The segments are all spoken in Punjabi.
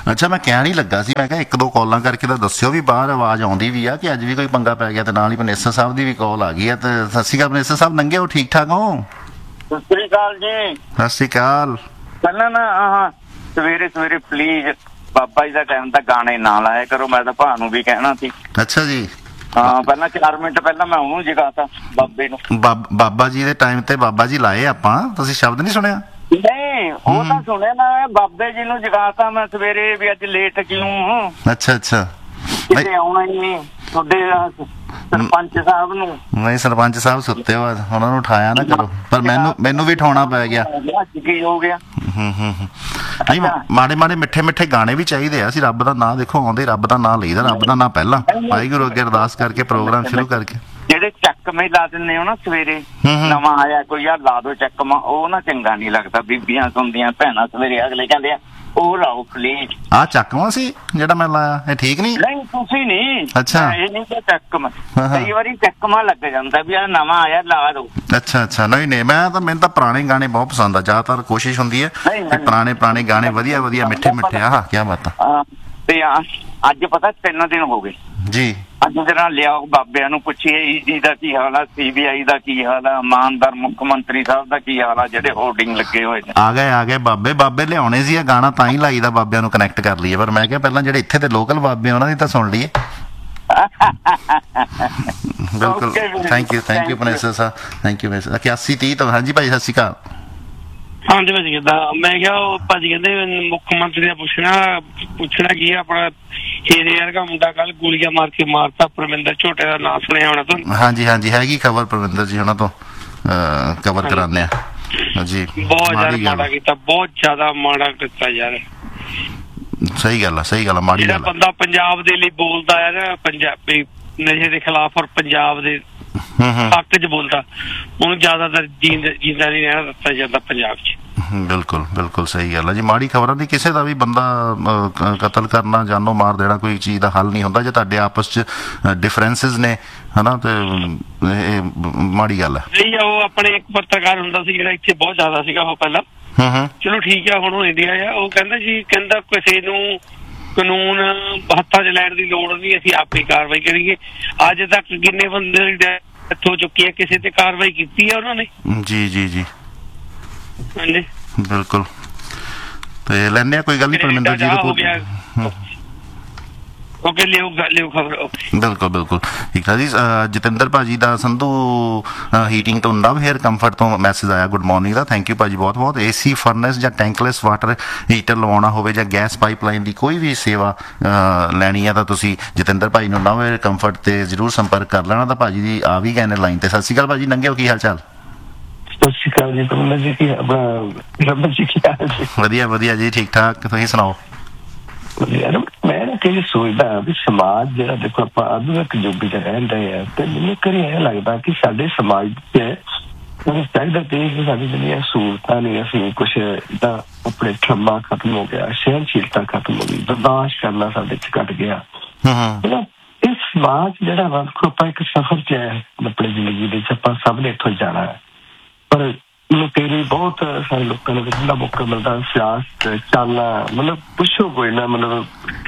ਅੱਛਾ, ਮੈਂ ਕਹਿਣ ਹੀ ਲੱਗਾ ਸੀ, ਮੈਂ ਕਿਹਾ ਇੱਕ ਦੋ ਕਾਲਾਂ ਕਰਕੇ ਤਾਂ ਦੱਸਿਓ ਵੀ ਬਾਹਰ ਆਵਾਜ਼ ਆਉਂਦੀ ਵੀ ਆ ਕਿ ਅੱਜ ਵੀ ਕੋਈ ਪੰਗਾ ਪੈ ਗਿਆ। ਤੇ ਨਾਲ ਹੀ ਪਨੇਸਰ ਸਾਹਿਬ ਦੀ ਵੀ ਕਾਲ ਆ ਗਈ ਆ। ਤੇ ਸਤਿ ਸ਼੍ਰੀ ਅਕਾਲ ਪਨੇਸਰ ਸਾਹਿਬ, ਨੰਗੇ ਹੋ, ਠੀਕ ਠਾਕ ਹੋ? ਸਤਿ ਸ੍ਰੀ ਅਕਾਲ ਜੀ। ਸਤਿ ਸ਼੍ਰੀ ਅਕਾਲ। ਪਹਿਲਾਂ ਨਾ ਸਵੇਰੇ ਸਵੇਰੇ please Baba ji the time ਤਾਂ ਗਾਣੇ ਨਾ ਲਾਇਆ ਕਰੋ। ਮੈਂ ਤਾਂ ਭਾ ਨੂੰ ਵੀ ਕਹਿਣਾ ਸੀ। ਅੱਛਾ ਜੀ। ਪਹਿਲਾਂ 4 ਮਿੰਟ ਪਹਿਲਾਂ ਮੈਂ ਉਹਨੂੰ ਜਗਾਤਾ ਬਾਬੇ ਨੂੰ। ਬਾਬਾ ਜੀ ਦੇ ਟਾਈਮ ਤੇ ਬਾਬਾ ਜੀ ਲਾਏ ਆਪਾਂ, ਤੁਸੀਂ ਸ਼ਬਦ ਨਹੀਂ ਸੁਣਿਆ? ਨਹੀਂ, ਉਹ ਤਾਂ ਸੁਣਿਆ ਨਾ। ਬਾਬੇ ਜੀ ਨੂੰ ਜਗਾਤਾ ਮੈਂ ਸਵੇਰੇ ਵੀ ਅੱਜ ਲੇਟ ਕਿਉਂ। ਅੱਛਾ ਅੱਛਾ। ਕਿਤੇ ਆਉਣਾ ਹੀ ਨਹੀਂ ਤੁਹਾਡੇ ਸਰਪੰਚ ਸਾਹਿਬ ਨੂੰ। ਨਹੀਂ, ਸਰਪੰਚ ਸਾਹਿਬ ਸੁੱਤੇ ਹੋ, ਉਹਨਾਂ ਨੂੰ ਉਠਾਇਆ ਨਾ ਕਰੋ। ਪਰ ਮੈਨੂੰ ਵੀ ਉਠਾਉਣਾ ਪੈ ਗਿਆ। ਕੀ ਹੋ ਗਿਆ? ਨਹੀਂ, ਮਾੜੇ ਮਾੜੇ ਮਿੱਠੇ ਮਿੱਠੇ ਗਾਣੇ ਵੀ ਚਾਹੀਦੇ ਆ। ਅਸੀਂ ਰੱਬ ਦਾ ਨਾਂ ਦੇਖੋ ਆਉਂਦੇ, ਰੱਬ ਦਾ ਨਾਂ ਲਈਦਾ, ਰੱਬ ਦਾ ਨਾਂ ਪਹਿਲਾਂ। ਵਾਹਿਗੁਰੂ ਅੱਗੇ ਅਰਦਾਸ ਕਰਕੇ ਪ੍ਰੋਗਰਾਮ ਸ਼ੁਰੂ ਕਰਕੇ ਜਿਹੜੇ ਚੱਕਵੇਂ ਲਾ ਦਿੰਦੇ ਹੋ ਨਾ ਸਵੇਰੇ, ਨਵਾਂ ਆਇਆ ਕੋਈ ਯਾਰ ਲਾ ਦੋ ਚੱਕਵਾਂ, ਉਹ ਨਾ ਚੰਗਾ ਨੀ ਲੱਗਦਾ। ਬੀਬੀਆਂ ਸੁਣਦੀਆਂ, ਭੈਣਾਂ ਸਵੇਰੇ ਅਗਲੇ ਕਹਿੰਦੇ ਆ ਉਹ ਲਾਓ ਪਲੀਜ਼। ਆਹ ਚੱਕਵਾਂ ਸੀ ਜਿਹੜਾ ਮੈਂ ਲਾਇਆ, ਇਹ ਠੀਕ ਨਹੀਂ? ਨਹੀਂ, ਤੁਸੀਂ ਨਹੀਂ। ਅੱਛਾ, ਇਹ ਨਹੀਂ ਕਿ ਚੱਕਵਾਂ, ਕਈ ਵਾਰੀ ਚੱਕਵਾਂ ਲੱਗ ਜਾਂਦਾ ਵੀ ਆ ਨਵਾਂ ਆਇਆ ਲਾ ਦੋ। ਅੱਛਾ ਅੱਛਾ। ਨਹੀਂ ਨਹੀਂ, ਮੈਨੂੰ ਤਾਂ ਪੁਰਾਣੇ ਗਾਣੇ ਬਹੁਤ ਪਸੰਦ ਆ। ਜ਼ਿਆਦਾਤਰ ਕੋਸ਼ਿਸ਼ ਹੁੰਦੀ ਹੈ ਪੁਰਾਣੇ ਗਾਣੇ ਵਧੀਆ ਵਧੀਆ ਮਿੱਠੇ ਮਿੱਠੇ। ਆਹ ਕੀ ਬਾਤ ਆ। ਤੇ ਅੱਜ ਪਤਾ 3 ਦਿਨ ਹੋ ਗਏ ਜੀ। ਅੱਜ ਜਰਾ ਲਿਆਓ ਬਾਬਿਆਂ ਨੂੰ ਪੁੱਛੀਏ ਈਡੀ ਦਾ ਕੀ ਹਾਲ ਆ, CBI ਦਾ ਕੀ ਹਾਲ ਆ, ਇਮਾਨਦਾਰ ਮੁੱਖ ਮੰਤਰੀ ਸਾਹਿਬ ਦਾ ਕੀ ਹਾਲ ਆ, ਜਿਹੜੇ ਹੋਰਡਿੰਗ ਲੱਗੇ ਹੋਏ ਨੇ। ਆ ਗਏ ਬਾਬੇ ਲਿਆਉਣੇ ਸੀ। ਇਹ ਗਾਣਾ ਤਾਂ ਹੀ ਲਾਈਦਾ ਬਾਬਿਆਂ ਨੂੰ ਕਨੈਕਟ ਕਰ ਲਈਏ। ਪਰ ਮੈਂ ਕਿਹਾ ਪਹਿਲਾਂ ਜਿਹੜੇ ਇੱਥੇ ਦੇ ਲੋਕਲ ਬਾਬੇ ਉਹਨਾਂ ਦੀ ਤਾਂ ਸੁਣ ਲਈਏ। ਬਿਲਕੁਲ, thank you Panesar Sahib, thank you. 8130 ਤੋਂ ਹਾਂਜੀ ਭਾਈ, ਸਤਿ ਸ਼੍ਰੀ ਅਕਾਲ। ਹਾਂਜੀ ਭਾਜੀ, ਕਿੱਦਾਂ? ਮੈਂ ਕਿਹਾ ਉਹ ਭਾਜੀ ਕਹਿੰਦੇ ਮੁੱਖ ਮੰਤਰੀ ਦਾ ਪੁੱਛਣਾ ਕੀ ਆਪਣਾ ਹੀਰੇ ਵਰਗਾ ਮੁੰਡਾ ਕੱਲ ਗੋਲੀਆਂ ਮਾਰ ਕੇ ਮਾਰਤਾ। ਪਰਮਿੰਦਰ ਝੋਟੇ ਦਾ ਨਾਂ ਸੁਣਿਆ ਹੋਣਾ ਤੁਹਾਨੂੰ? ਹਾਂਜੀ ਹਾਂਜੀ, ਹੈਗੀ ਖਬਰ ਪਰਮਿੰਦਰ ਜੀ ਉਹਨਾਂ ਤੋਂ ਕਵਰ ਕਰਾਉਂਦੇ ਆ ਜੀ। ਬਹੁਤ ਜ਼ਿਆਦਾ ਮਾੜਾ ਕੀਤਾ, ਬਹੁਤ ਜ਼ਿਆਦਾ ਮਾੜਾ ਕੀਤਾ ਯਾਰ। ਸਹੀ ਗੱਲ ਆ, ਮਾੜੀ ਜਿਹੜਾ ਬੰਦਾ ਪੰਜਾਬ ਦੇ ਲਈ ਬੋਲਦਾ ਹੈ ਨਾ, ਪੰਜਾਬੀ ਨਸ਼ੇ ਦੇ ਖਿਲਾਫ ਔਰ ਪੰਜਾਬ ਦੇ ਹੱਕ ਚ ਬੋਲਦਾ, ਉਹਨੂੰ ਜ਼ਿਆਦਾਤਰ ਜਿੰਦਾ ਨਹੀਂ ਰਹਿਣਾ ਦਿੱਤਾ ਜਾਂਦਾ ਪੰਜਾਬ ਚ। ਬਿਲਕੁਲ ਸਹੀ ਗੱਲ ਹੈ ਜੀ। ਮਾੜੀ ਖਬਰਾਂ ਦੀ, ਕਿਸੇ ਦਾ ਵੀ ਬੰਦਾ ਕਤਲ ਕਰਨਾ, ਜਾਨੋਂ ਮਾਰ ਦੇਣਾ ਕੋਈ ਚੀਜ਼ ਦਾ ਹੱਲ ਨਹੀਂ ਹੁੰਦਾ। ਜੇ ਤੁਹਾਡੇ ਆਪਸ ਚ ਡਿਫਰੈਂਸਿਸ ਨੇ ਹਨਾ, ਤੇ ਇਹ ਮਾੜੀ ਗੱਲ ਹੈ। ਨਹੀਂ, ਉਹ ਆਪਣੇ ਇੱਕ ਪੱਤਰਕਾਰ ਹੁੰਦਾ ਸੀ ਜਿਹੜਾ ਇੱਥੇ ਬਹੁਤ ਜ਼ਿਆਦਾ ਸੀਗਾ ਉਹ ਪਹਿਲਾਂ। ਚਲੋ ਠੀਕ ਆ, ਹੁਣ ਉਹ ਇੰਡੀਆ ਆ। ਉਹ ਕਹਿੰਦਾ ਕਿਸੇ ਨੂੰ ਕਾਨੂੰਨ ਹੱਥਾਂ 'ਚ ਲੈਣ ਦੀ ਲੋੜ ਨਹੀਂ, ਅਸੀਂ ਆਪਣੀ ਕਾਰਵਾਈ ਕਰੀਏ। ਅੱਜ ਤੱਕ ਕਿੰਨੇ ਬੰਦੇ ਦੀ ਡੈਥ ਹੋ ਚੁੱਕੀ ਹੈ, ਕਿਸੇ ਤੇ ਕਾਰਵਾਈ ਕੀਤੀ ਹੈ ਉਹਨਾਂ ਨੇ? ਜੀ ਹਾਂਜੀ, ਬਿਲਕੁਲ। ਤੇ ਲੈਣੇ ਆ, ਕੋਈ ਗੱਲ ਨਹੀਂ ਪਰਮਿੰਦਰ ਜੀ ਨੂੰ। ਓਕੇ, ਲਿਓ ਖਬਰ। ਬਿਲਕੁਲ ਠੀਕ ਹੈ ਜੀ। ਜਤਿੰਦਰ ਭਾਜੀ ਦਾ ਸੰਧੂ ਹੀਟਿੰਗ ਤੋਂ ਲਵ ਹੇਅਰ ਕੰਫਰਟ ਤੋਂ ਮੈਸੇਜ ਆਇਆ, good morning the. Thank you ਭਾਜੀ ਬਹੁਤ ਬਹੁਤ। AC ਫਰਨੈਸ ਜਾਂ ਟੈਂਕਲੈਸ ਵਾਟਰ ਹੀਟਰ ਲਵਾਉਣਾ ਹੋਵੇ ਜਾਂ ਗੈਸ ਪਾਈਪਲਾਈਨ ਦੀ ਕੋਈ ਵੀ ਸੇਵਾ ਲੈਣੀ ਆ ਤਾਂ ਤੁਸੀਂ ਜਤਿੰਦਰ ਭਾਜੀ ਨੂੰ ਲਵ ਹੇਅਰ ਕੰਫਰਟ ਤੇ ਜ਼ਰੂਰ ਸੰਪਰਕ ਕਰ ਲੈਣਾ। ਤਾਂ ਭਾਜੀ ਦੀ ਆ ਵੀ ਗਏ ਨੇ ਲਾਈਨ ਤੇ। ਸਤਿ ਸ਼੍ਰੀ ਅਕਾਲ ਭਾਜੀ, ਨੰਗੇ ਹੋ, ਕੀ ਹਾਲ ਚਾਲ? ਸਤਿ ਸ਼੍ਰੀ ਅਕਾਲ ਜੀ, ਪਰਮਿੰਦਰ ਜੀ ਕੀ ਵਧੀਆ ਜੀ, ਠੀਕ ਠਾਕ, ਤੁਸੀਂ ਸੁਣਾਓ? ਯਾਰ ਮੈਂ ਨਾ ਕਈ ਸੋਚਦਾ ਵੀ ਸਮਾਜ ਜਿਹੜਾ ਦੇਖੋ ਆਪਾਂ ਆਧੁਨਿਕ ਯੁੱਗ ਚ ਰਹਿ ਰਹੇ ਆ, ਤੇ ਮੈਨੂੰ ਕਦੇ ਇਹ ਲੱਗਦਾ ਕਿ ਸਾਡੇ ਸਮਾਜ ਚ ਚਾਹੀਦਾ ਤੇ ਸਾਡੀ ਜਿਹੜੀਆਂ ਸਹੂਲਤਾਂ ਨੇ, ਅਸੀਂ ਕੁਛ ਏਦਾਂ ਆਪਣੇ ਠੰਮਾ ਖਤਮ ਹੋ ਗਿਆ, ਸਹਿਣਸ਼ੀਲਤਾ ਖਤਮ ਹੋ ਗਈ, ਬਰਦਾਸ਼ਤ ਕਰਨਾ ਸਾਡੇ ਚ ਘੱਟ ਗਿਆ। ਇਹ ਸਮਾਜ ਜਿਹੜਾ ਵਾ ਆਪਾਂ ਇੱਕ ਸਫ਼ਰ ਚ ਹੈ ਆਪਣੀ ਜ਼ਿੰਦਗੀ ਦੇ, ਆਪਾਂ ਸਭ ਨੇ ਇੱਥੋਂ ਜਾਣਾ ਹੈ। ਪਰ ਮੈਨੂੰ ਤੇਰੀ ਬਹੁਤ ਸਾਰੇ ਲੋਕਾਂ ਨੂੰ ਜਿਹੜਾ ਮੌਕਾ ਮਿਲਦਾ ਸਿਆਸਤ ਚਾਲਣਾ, ਮਤਲਬ ਪੁੱਛੋ ਕੋਈ ਨਾ, ਮਤਲਬ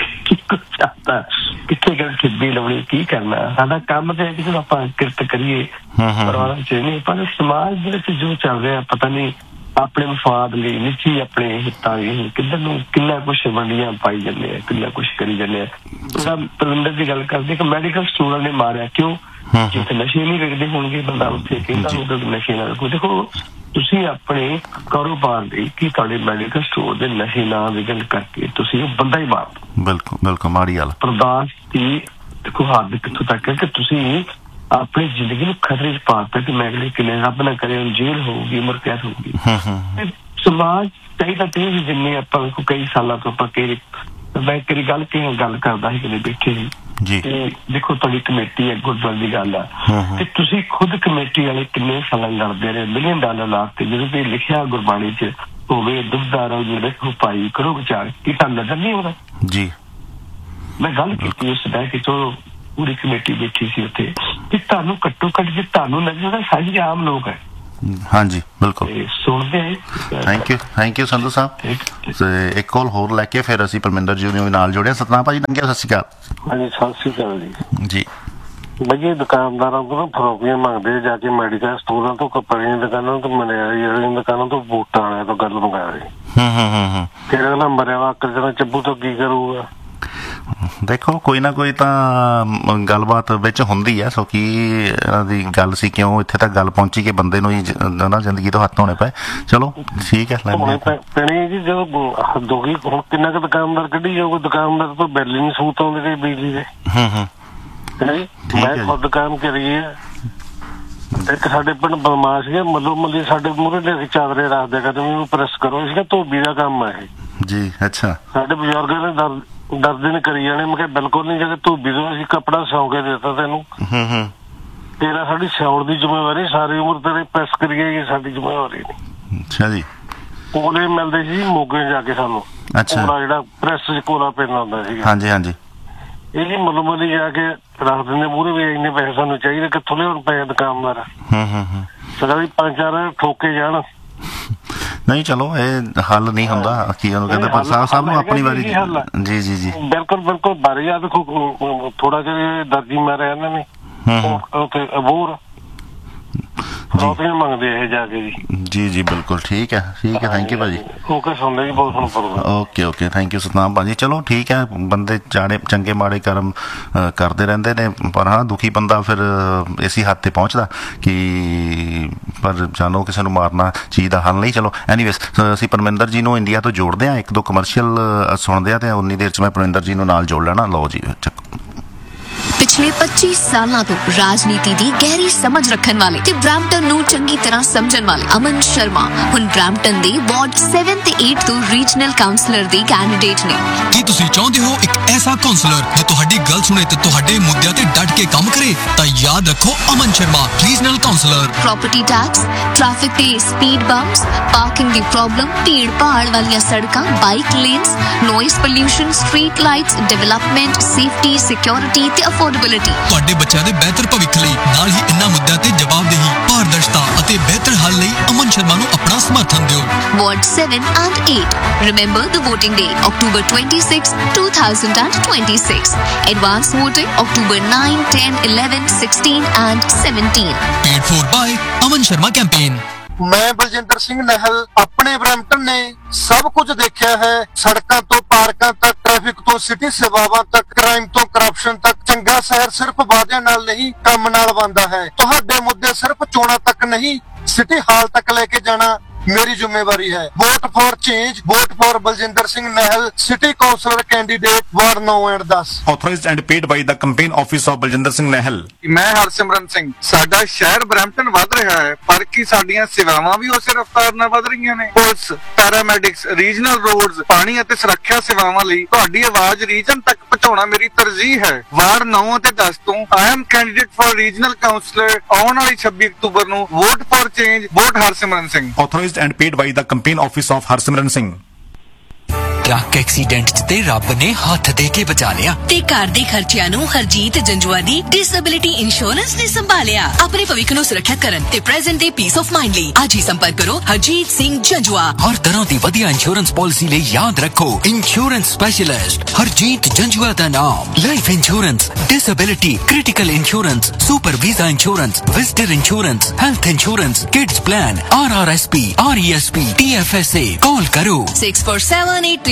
ਕਿੱਥੇ ਗੱਲ ਖਿੱਬੀ ਲਾਉਣੀ, ਕੀ ਕਰਨਾ। ਸਾਡਾ ਕੰਮ ਤੇ ਹੈ ਕਿ ਜਦੋਂ ਆਪਾਂ ਕਿਰਤ ਕਰੀਏ ਪਰਿਵਾਰਾਂ ਚ ਨਹੀਂ, ਪਰ ਸਮਾਜ ਦੇ ਵਿੱਚ ਜੋ ਚੱਲ ਰਿਹਾ ਪਤਾ ਨਹੀਂ ਆਪਣੇ ਮਫਾਦ ਲਈ ਨਿੱਜੀ ਆਪਣੇ ਹਿੱਤਾਂ ਲਈ ਕਿੱਧਰ ਨੂੰ ਕਿੰਨਾ ਕੁਛ ਵੰਡੀਆਂ ਪਾਈ ਜਾਂਦੇ ਆ, ਕਿੰਨਾ ਕੁਛ ਕਰੀ ਜਾਂਦੇ ਆ। ਪਰਵਿੰਦਰ ਦੀ ਗੱਲ ਕਰਦੇ ਕਿ ਮੈਡੀਕਲ ਸਟੂਡੈਂਟ ਨੇ ਮਾਰਿਆ ਕਿਉਂ? ਜਿੱਥੇ ਨਸ਼ੇ ਨਹੀਂ ਵਿਕਦੇ ਹੋਣਗੇ, ਬੰਦਾ ਉੱਥੇ ਕਹਿੰਦਾ ਹੋਊਗਾ ਨਸ਼ੇ ਨਾ ਰੱਖੋ। ਦੇਖੋ ਤੁਸੀਂ ਆਪਣੇ ਕਾਰੋਬਾਰ ਲਈ ਕੀ ਤੁਹਾਡੇ ਮੈਡੀਕਲ ਸਟੋਰ ਦੇ ਨਸ਼ੇ ਨਾ ਵਿਕਣ ਕਰਕੇ ਤੁਸੀਂ ਉਹ ਬੰਦਾ ਹੀ ਮਾਰ ਦੋ। ਬਿਲਕੁਲ ਮਾੜੀ ਗੱਲ। ਬਰਦਾਸ਼ਤ ਦੀ ਦੇਖੋ ਹੱਦ ਕਿੱਥੋਂ ਤੱਕ ਹੈ ਕਿ ਤੁਸੀਂ ਆਪਣੀ ਜ਼ਿੰਦਗੀ ਨੂੰ ਖਤਰੇ ਚ ਪਾ ਦਿੱਤਾ ਕਿ ਮੈਂ ਅਗਲੇ ਕਿੰਨੇ ਰੱਬ ਨਾ ਕਰੇ ਜੇਲ੍ਹ ਹੋਊਗੀ, ਉਮਰ ਕੈਦ ਹੋਊਗੀ। ਸਮਾਜ ਚਾਹੀਦਾ ਤੇ ਜਿੰਨੇ ਆਪਾਂ ਕਈ ਸਾਲਾਂ ਤੋਂ ਆਪਾਂ ਮੈਂ ਇੱਕ ਗੱਲ ਕਰਦਾ ਸੀ ਕਿਤੇ ਬੈਠੇ ਸੀ ਜੀ। ਤੇ ਦੇਖੋ ਤੁਹਾਡੀ ਕਮੇਟੀ ਹੈ, ਗੁਰਦੁਆਰੇ ਦੀ ਗੱਲ ਆ, ਤੇ ਤੁਸੀਂ ਖੁਦ ਕਮੇਟੀ ਵਾਲੇ ਕਿੰਨੇ ਸਾਲਾਂ ਲੜਦੇ ਰਹੇ, $1 ਮਿਲੀਅਨ ਲਾ ਕੇ, ਜਦੋਂ ਤੇ ਲਿਖਿਆ ਗੁਰਬਾਣੀ ਚ ਹੋਵੇ ਦੁੱਧਦਾਰ ਜਿਹੜੇ ਭਾਈ ਕਰੋ ਵਿਚਾਰ, ਕੀ ਤੁਹਾਨੂੰ ਨਜ਼ਰ ਨਹੀਂ ਆਉਂਦਾ ਜੀ? ਮੈਂ ਗੱਲ ਕੀਤੀ ਉਸ ਦਾ ਕਿ ਚਲੋ ਪੂਰੀ ਕਮੇਟੀ ਬੈਠੀ ਸੀ ਉੱਥੇ, ਕਿ ਤੁਹਾਨੂੰ ਘੱਟੋ ਘੱਟ ਜੇ ਤੁਹਾਨੂੰ ਨਜ਼ਰ ਆਉਂਦਾ, ਸਾਡੀ ਆਮ ਲੋਕ ਹੈ ਹਾਂਜੀ ਬਿਲਕੁਲ। ਸੁਣਦੇ ਥੈਂਕ ਯੂ ਸੰਧੂ ਸਾਹਿਬ। ਤੇ ਇੱਕ ਕਾਲ ਹੋਰ ਲੈ ਕੇ ਫਿਰ ਅਸੀਂ ਪਰਮਿੰਦਰ ਜੀ ਨੂੰ ਵੀ ਨਾਲ ਜੋੜਿਆ। ਸਤਨਾਮ ਭਾਜੀ ਲੰਘਿਆ, ਸਤਿ ਸ਼੍ਰੀ ਅਕਾਲ। ਹਾਂਜੀ ਸਤਿ ਸ਼੍ਰੀ ਅਕਾਲ ਜੀ। ਬਈ ਦੁਕਾਨਦਾਰਾਂ ਤੋਂ ਨਾ ਫਰੋਕੀਆਂ ਮੰਗਦੇ ਜਾ ਕੇ ਮੈਡੀਕਲ ਸਟੋਰਾਂ ਤੋਂ, ਕੱਪੜੇ ਦੀਆਂ ਦੁਕਾਨਾਂ ਤੋਂ, ਮਨਿਆਰੀ ਵਾਲੀਆਂ ਦੁਕਾਨਾਂ ਤੋਂ, ਬੂਟਾਂ ਵਾਲਿਆਂ ਤੋਂ ਗੱਲ ਮੰਗਾ ਰਹੇ। ਫਿਰ ਅਗਲਾ ਮਰਿਆ ਵਾ ਆਕਰ ਜਣਾ ਚੱਬੂ ਤੋਂ ਕੀ ਕਰੂਗਾ? ਦੇਖੋ ਕੋਈ ਨਾ ਕੋਈ ਤਾਂ ਗੱਲਬਾਤ ਵਿੱਚ ਹੁੰਦੀ ਹੈ। ਸੋ ਕੀ ਇਹਨਾਂ ਦੀ ਗੱਲ ਸੀ, ਕਿਉਂ ਇੱਥੇ ਤੱਕ ਗੱਲ ਪਹੁੰਚੀ ਕਿ ਬੰਦੇ ਨੂੰ ਹੀ ਨਾ ਜ਼ਿੰਦਗੀ ਤੋਂ ਹੱਥ ਧੋਣੇ ਪਏ। ਚਲੋ ਠੀਕ ਹੈ ਪੈਣੀ ਜੀ। ਜਦੋਂ ਹੱਦ ਹੋ ਗਈ ਹੁਣ ਕਿੰਨਾ ਕੁ ਦੁਕਾਨਦਾਰ ਕੱਢੀ ਜਾਊਗਾ? ਦੁਕਾਨਦਾਰ ਤੋਂ ਬਿੱਲ ਹੀ ਨਹੀਂ ਸੂਤ ਆਉਂਦੇ ਬਿਜਲੀ ਦੇ। ਮੈਂ ਖੁਦ ਦੁਕਾਨ ਕਰੀ ਹੈ। ਇੱਕ ਸਾਡੇ ਪਿੰਡ ਬਦਮਾਸ਼ ਸੀਗਾ, ਮੱਲੋ ਮੱਲੀ ਸਾਡੇ ਮੂਹਰੇ ਲੈ ਕੇ ਚਾਦਰੇ ਰੱਖਦੇ ਕਰਦੇ ਉਹਨੂੰ ਪ੍ਰੈਸ ਕਰੋ। ਸੀਗਾ ਧੋਬੀ ਦਾ ਕੰਮ ਹੈ ਇਹ ਜੀ। ਅੱਛਾ। ਸਾਡੇ ਬਜ਼ੁਰਗਾਂ ਨੇ ਡਰਦੇ ਨੇ ਕਰੀ ਜਾਣੇ। ਮੈਂ ਕਿਹਾ ਬਿਲਕੁਲ ਨਹੀਂ, ਜੇ ਧੋਬੀ ਤੋਂ ਅਸੀਂ ਕੱਪੜਾ ਸਿਉਂ ਕੇ ਦਿੱਤਾ ਤੈਨੂੰ, ਤੇਰਾ ਸਾਡੀ ਸਿਉਣ ਦੀ ਜ਼ਿੰਮੇਵਾਰੀ, ਸਾਰੀ ਉਮਰ ਤੇਰੇ ਪ੍ਰੈਸ ਕਰੀਏ ਸਾਡੀ ਜ਼ਿੰਮੇਵਾਰੀ ਨਹੀਂ। ਅੱਛਾ ਜੀ। ਕੋਲੇ ਮਿਲਦੇ ਸੀ ਮੋਗੇ ਜਾ ਕੇ ਸਾਨੂੰ। ਅੱਛਾ। ਜਿਹੜਾ ਪ੍ਰੈਸ ਚ ਕੋਲਾ ਪੈਂਦਾ ਹੁੰਦਾ ਸੀ। ਹਾਂਜੀ ਹਾਂਜੀ। ਇਹ ਜੀ ਮੱਲੋ ਮੱਲੀ ਜਾ ਕੇ ਰੱਖ ਦਿੰਦੇ ਮੂਹਰੇ ਵੀ ਇੰਨੇ ਪੈਸੇ ਸਾਨੂੰ ਚਾਹੀਦੇ, ਕਿੱਥੋਂ ਲਿਆਉਣ ਪਏ ਦੁਕਾਨਦਾਰ। ਸਦਾ ਵੀ 5-4 ਠੋਕੇ ਜਾਣ। ਨਹੀਂ ਚਲੋ ਇਹ ਹੱਲ ਨਹੀਂ ਹੁੰਦਾ ਕੀ ਉਹਨੂੰ ਕਹਿੰਦੇ, ਪਰ ਸਾਹਿਬ ਨੂੰ ਆਪਣੀ ਵਾਰੀ। ਜੀ ਜੀ ਜੀ ਬਿਲਕੁਲ ਬਿਲਕੁਲ। ਬਾਰੇ ਆ ਦੇਖੋ ਥੋੜਾ ਜਿਹਾ ਦਰਜੀ ਮਾਰਿਆ ਇਹਨਾਂ ਨੇ ਉੱਥੇ ਅਬੋਰ ਰੋਟੀਆਂ ਮੰਗਦੇ ਇਹ ਜਾ ਕੇ ਜੀ ਜੀ ਬਿਲਕੁਲ ਠੀਕ ਹੈ ਥੈਂਕ ਯੂ ਭਾਜੀ। ਓਕੇ ਸੁਣਦੇ ਜੀ, ਬਹੁਤ ਸੁਣ ਪੜਦਾ। ਓਕੇ ਥੈਂਕ ਯੂ ਸਤਨਾਮ ਭਾਜੀ। ਚਲੋ ਠੀਕ ਹੈ, ਬੰਦੇ ਚੰਗੇ ਮਾੜੇ ਕਰਮ ਕਰਦੇ ਰਹਿੰਦੇ ਨੇ, ਪਰ ਹਾਂ ਦੁਖੀ ਬੰਦਾ ਫਿਰ ਇਸੇ ਹੱਦ ਤੇ ਪਹੁੰਚਦਾ ਕਿ ਪਰ ਜਾਨੋ ਕਿਸੇ ਨੂੰ ਮਾਰਨਾ ਚੀਜ਼ ਦਾ ਹੱਲ ਨਹੀਂ। ਚਲੋ ਐਨੀਵੇਜ਼ ਅਸੀਂ ਪਰਮਿੰਦਰ ਜੀ ਨੂੰ ਇੰਡੀਆ ਤੋਂ ਜੋੜਦੇ ਹਾਂ, 1-2 ਕਮਰਸ਼ੀਅਲ ਸੁਣਦੇ ਹਾਂ ਤੇ ਉਨੀ ਦੇਰ 'ਚ ਮੈਂ ਪਰਮਿੰਦਰ ਜੀ ਨੂੰ ਨਾਲ ਜੋੜ ਲੈਣਾ। ਲਓ ਜੀ ਚੱਕੋ। ਪਿਛਲੇ 25 ਸਾਲਾਂ ਤੋਂ ਰਾਜਨੀਤੀ ਦੀ ਗਹਿਰੀ ਸਮਝ ਰੱਖਣ ਵਾਲੇ ਤੇ ਬ੍ਰੈਂਪਟਨ ਨੂੰ ਚੰਗੀ ਤਰ੍ਹਾਂ ਸਮਝਣ ਵਾਲੇ ਅਮਨ ਸ਼ਰਮਾ ਹੁਣ ਬ੍ਰੈਂਪਟਨ ਦੇ ਵਾਰਡ 7 ਤੇ 8 ਤੋਂ ਰੀਜਨਲ ਕਾਉਂਸਲਰ ਦੇ ਕੈਂਡੀਡੇਟ ਨੇ। ਕੀ ਤੁਸੀਂ ਚਾਹੁੰਦੇ ਹੋ ਇੱਕ ਐਸਾ ਕਾਉਂਸਲਰ ਜੋ ਤੁਹਾਡੀ ਗੱਲ ਸੁਣੇ ਤੇ ਤੁਹਾਡੇ ਮੁੱਦਿਆਂ ਤੇ ਡਟ ਕੇ ਕੰਮ ਕਰੇ? ਤਾਂ ਯਾਦ ਰੱਖੋ ਅਮਨ Sharma regional councillor. Property tax, traffic ਤੇ ਸਪੀਡ ਬੰਪਸ, ਪਾਰਕਿੰਗ ਦੀ ਪ੍ਰੋਬਲਮ, ਭੀੜ ਭਾੜ ਵਾਲੀਆਂ ਸੜਕਾਂ, bike lanes, noise pollution, street lights, development, safety, security ਤੇ ਅਫੋਰਡੇਬਿਲਿਟੀ। ਤੁਹਾਡੇ ਬੱਚਿਆਂ ਦੇ ਬਿਹਤਰ ਭਵਿੱਖ ਲਈ ਨਾਲ ਹੀ ਇਹਨਾਂ ਮੁੱਦਿਆਂ ਤੇ ਜਵਾਬਦੇਹੀ, ਪਾਰਦਰਸ਼ਤਾ ਅਤੇ ਬਿਹਤਰ ਹੱਲ ਲਈ ਅਮਨ ਸ਼ਰਮਾ ਨੂੰ ਆਪਣਾ ਸਮਰਥਨ ਦਿਓ। Ward 7 and 8. Remember the voting day, October 26, 2026. Advance voting, October 9, 10, 11, 16 and 17. Paid for by Aman Sharma Campaign. ਮੈਂ ਬਲਜਿੰਦਰ ਸਿੰਘ ਨਹਿਲ ਆਪਣੇ ਬਰੈਂਪਟਨ ਨੇ ਸਭ ਕੁਝ ਦੇਖਿਆ ਹੈ। ਸੜਕਾਂ ਤੋਂ ਪਾਰਕਾਂ ਤੱਕ, ਟ੍ਰੈਫਿਕ ਤੋਂ ਸਿਟੀ ਸੇਵਾਵਾਂ ਤੱਕ, ਕ੍ਰਾਈਮ ਤੋਂ ਕਰਪਸ਼ਨ ਤੱਕ। ਚੰਗਾ ਸ਼ਹਿਰ ਸਿਰਫ ਵਾਅਦਿਆਂ ਨਾਲ ਨਹੀਂ ਕੰਮ ਨਾਲ ਬਣਦਾ ਹੈ। ਤੁਹਾਡੇ ਮੁੱਦੇ ਸਿਰਫ ਚੋਣਾਂ ਤੱਕ ਨਹੀਂ ਸਿਟੀ ਹਾਲ ਤੱਕ ਲੈ ਕੇ ਜਾਣਾ ਮੇਰੀ ਜ਼ਿੰਮੇਵਾਰੀ ਹੈ। Vote for change, vote for Baljinder Singh ਨਹਿਲ, city councillor candidate ward 9 and 10। Authorized and paid by the campaign office of Baljinder Singh ਨਹਿਲ। ਮੈਂ ਹਰਸਿਮਰਨ ਸਿੰਘ। ਸਾਡਾ ਸ਼ਹਿਰ ਬਰੈਂਪਟਨ ਵੱਧ ਰਿਹਾ ਹੈ, ਪਰ ਕੀ ਸਾਡੀਆਂ ਸੇਵਾਵਾਂ ਵੀ ਉਸੇ ਰਫ਼ਤਾਰ ਨਾਲ ਵੱਧ ਰਹੀਆਂ ਨੇ? ਪੁਲਿਸ, ਪੈਰਾਮੈਡਿਕਸ, ਰੀਜਨਲ ਰੋਡਸ, ਪਾਣੀ ਅਤੇ ਸੁਰੱਖਿਆ ਸੇਵਾਵਾਂ ਲਈ ਤੁਹਾਡੀ ਆਵਾਜ਼ ਰੀਜਨ ਤੱਕ ਪਹੁੰਚਾਉਣਾ ਮੇਰੀ ਤਰਜੀਹ ਹੈ। ਵਾਰਡ 9 ਅਤੇ 10 ਤੋਂ I am candidate for regional councillor. ਆਉਣ ਵਾਲੀ 26 ਅਕਤੂਬਰ ਨੂੰ vote for change, vote Harsimran Singh. Authorized and paid by the campaign office of Harsimran Singh. Truck accident 'ਚ ਤੇ ਰੱਬ ਨੇ ਹੱਥ ਦੇ ਕੇ ਬਚਾ ਲਿਆ ਤੇ ਘਰ ਦੇ ਖਰਚਿਆਂ ਨੂੰ ਹਰਜੀਤ ਜੰਜੂਆ ਦੀ ਡਿਸੇਬਿਲਿਟੀ ਇੰਸ਼ੋਰੈਂਸ ਨੇ ਸੰਭਾਲਿਆ। ਆਪਣੇ ਭਵਿੱਖ ਨੂੰ ਸੁਰੱਖਿਅਤ ਕਰਨ ਤੇ ਪ੍ਰੈਜ਼ੈਂਟ ਦੇ ਪੀਸ ਆਫ ਮਾਈਂਡ ਲਈ ਅੱਜ ਹੀ ਸੰਪਰਕ ਕਰੋ ਹਰਜੀਤ ਸਿੰਘ ਜੰਜੂਆ। ਹਰ ਤਰ੍ਹਾਂ ਦੀ ਵਧੀਆ ਇੰਸ਼ੋਰੈਂਸ ਪਾਲਿਸੀ ਲਈ ਯਾਦ ਰੱਖੋ ਇੰਸ਼ੋਰੈਂਸ ਸਪੈਸ਼ਲਿਸਟ ਹਰਜੀਤ ਜੰਜੂਆ ਦਾ ਨਾਮ। Life insurance, disability, critical insurance, super visa insurance, visitor insurance, health insurance, kids plan, RRSP, RESP, TFSA। ਕਾਲ ਕਰੋ 6478355294